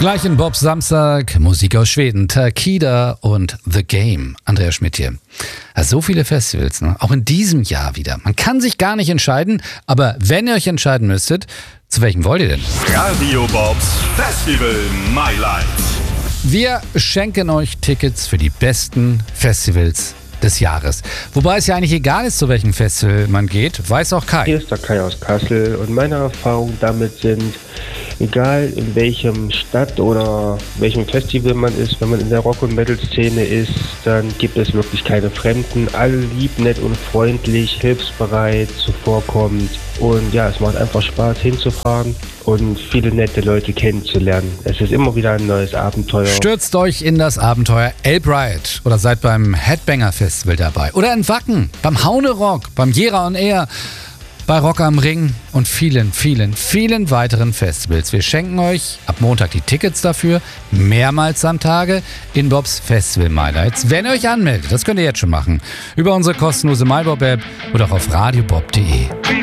Gleich in Bobs Samstag, Musik aus Schweden, Takida und The Game. Andreas Schmidt hier. So viele Festivals, ne? Auch in diesem Jahr wieder. Man kann sich gar nicht entscheiden, aber wenn ihr euch entscheiden müsstet, zu welchem wollt ihr denn? Radio Bobs Festival My Life. Wir schenken euch Tickets für die besten Festivals des Jahres. Wobei es ja eigentlich egal ist, zu welchem Festival man geht, weiß auch Kai. Hier ist der Kai aus Kassel und meine Erfahrungen damit sind, egal in welchem Stadt oder welchem Festival man ist, wenn man in der Rock- und Metal-Szene ist, dann gibt es wirklich keine Fremden. Alle lieb, nett und freundlich, hilfsbereit, zuvorkommend. Und ja, es macht einfach Spaß hinzufahren und viele nette Leute kennenzulernen. Es ist immer wieder ein neues Abenteuer. Stürzt euch in das Abenteuer Elb Riot oder seid beim Headbanger Festival dabei. Oder in Wacken, beim Haune Rock, beim Jera on Air, bei Rock am Ring und vielen, vielen, vielen weiteren Festivals. Wir schenken euch ab Montag die Tickets dafür, mehrmals am Tage in Bobs Festival My Lights. Wenn ihr euch anmeldet, das könnt ihr jetzt schon machen, über unsere kostenlose MyBob-App oder auch auf radiobob.de.